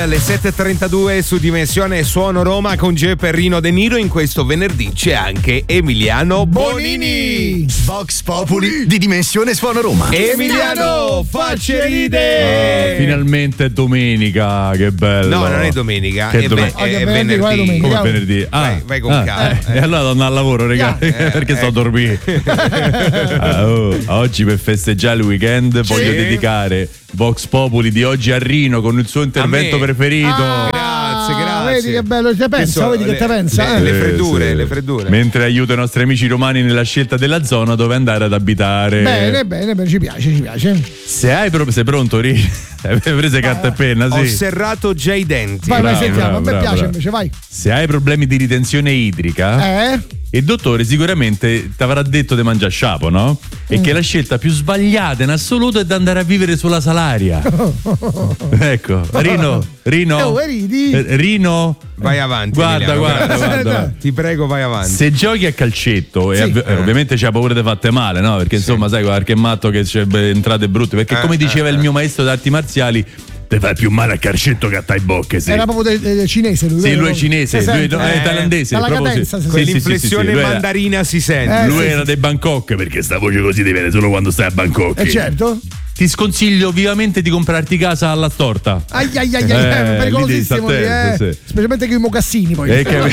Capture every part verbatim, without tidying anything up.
alle sette e trentadue su Dimensione Suono Roma con Geppe e Rino De Niro. In questo venerdì c'è anche Emiliano Bonini. Vox Populi di Dimensione Suono Roma. Emiliano, facce ride! Oh, finalmente è domenica, che bello. No, non è domenica, che è, dom- ve- è, è venerdì. venerdì. Come venerdì? Ah, vai, vai con ah, calma. Eh. E allora torno al lavoro, raga, eh, perché eh. sto a dormire. ah, oh, oggi per festeggiare il weekend sì. voglio dedicare Vox Populi di oggi a Rino con il suo intervento preferito. Ah, grazie, grazie. Vedi che bello te pensa, so, vedi le, che te pensa. Le, eh. le freddure, sì. le freddure. Mentre aiuta i nostri amici romani nella scelta della zona dove andare ad abitare. Bene, bene, bene, ci piace, ci piace. Se hai pro- sei pronto, Rino? Hai preso carta e penna, sì. Ho serrato già i denti. Vai, bravo, vai, sentiamo, bravo, a me bravo, piace bravo. invece, vai. Se hai problemi di ritenzione idrica, Eh? il dottore sicuramente ti avrà detto di mangiare sciapo, no? E mm. che la scelta più sbagliata in assoluto è di andare a vivere sulla Salaria. Ecco, Rino, Rino, oh, ridi. Rino, vai avanti. Guarda, Emiliano, guarda, guarda, guarda, guarda. Ti prego, vai avanti. Se giochi a calcetto sì. e ov- eh. ovviamente c'ha paura di fatte male, no? Perché insomma, sì. sai, qualche matto che c'è entrate brutte. Perché eh, come diceva eh, il mio maestro d'arti marziali, te fai più male a calcetto che a tai bocche, sì. Era proprio del, del cinese lui. Sì, lui è cinese, lui sente, è thailandese. Dalla proprio cadenza, sì. si Sì, sente. sì, L'inflessione sì, sì, sì, mandarina si sente. Eh, lui sì, era sì. dei Bangkok, perché sta voce così ti viene solo quando stai a Bangkok. Eh certo. Ti sconsiglio vivamente di comprarti casa alla storta. Ai ai ai, ai Eh, pericolosissimo lì devi lì, stare eh. attento, sì. Specialmente con i mocassini poi. Eh, che...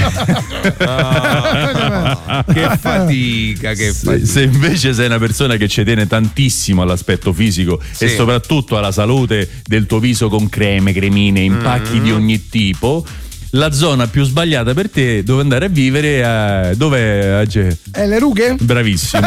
Oh, che fatica, che se, fatica. se invece sei una persona che ci tiene tantissimo all'aspetto fisico sì. e soprattutto alla salute del tuo viso con creme, cremine, impacchi mm. di ogni tipo, la zona più sbagliata per te dove andare a vivere è dove eh, le rughe? Bravissimo.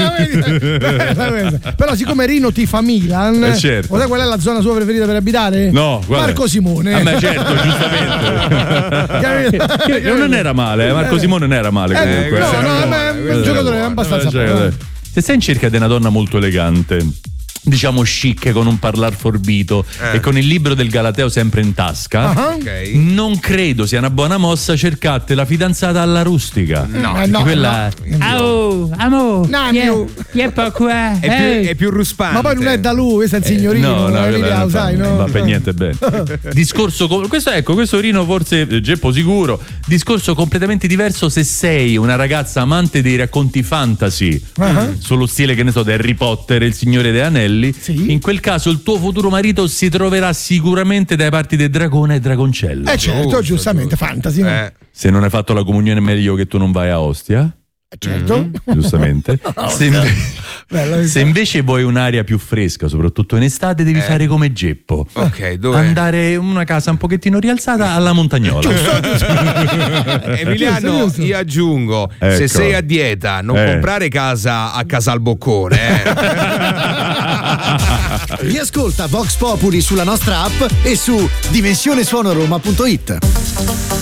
Però siccome Rino tifa Milan, eh certo. sai qual è la zona sua preferita per abitare? No, guarda. Marco Simone. A me certo, giustamente. Non era male, eh? Marco Simone non era male comunque. Eh, no, no, no, è un giocatore abbastanza buono. Se sei in cerca di una donna molto elegante, diciamo chic, con un parlar forbito eh. e con il libro del Galateo sempre in tasca, uh-huh. okay. non credo sia una buona mossa cercate la fidanzata alla rustica. No, eh, no quella no. Oh, amo, Namio. È poco è, più, è più ruspante. Ma poi non è da lui, questo è il signorino. Eh, no, no, eh, non sai, no? va per niente bene. Discorso com- questo ecco, questo Rino forse Geppo sicuro. Discorso completamente diverso se sei una ragazza amante dei racconti fantasy, uh-huh. sullo stile, che ne so, di Harry Potter e il Signore dei Anelli. Sì. In quel caso il tuo futuro marito si troverà sicuramente dai parti del dragone e dragoncello. Eh certo, giusto, giustamente, giusto. Fantasy. No? Eh. Se non hai fatto la comunione è meglio che tu non vai a Ostia. Certo. Mm-hmm. Giustamente. no, se, inve- Bello, se invece vuoi un'aria più fresca, soprattutto in estate, devi eh. fare come Geppo. Ok, dove? Andare in una casa un pochettino rialzata alla Montagnola. Giusto, giusto. Emiliano, giusto, giusto. Io aggiungo, ecco. se sei a dieta, non eh. comprare casa a Casalboccone. Eh. Riascolta Vox Populi sulla nostra app e su dimensionesuonoroma punto it.